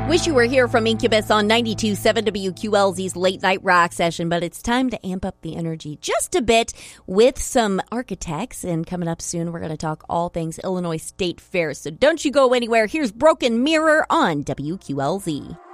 Wish you were here from Incubus on 92.7 WQLZ's Late Night Rock Session, but it's time to amp up the energy just a bit with some architects. And coming up soon, we're going to talk all things Illinois State Fair. So don't you go anywhere. Here's Broken Mirror on WQLZ.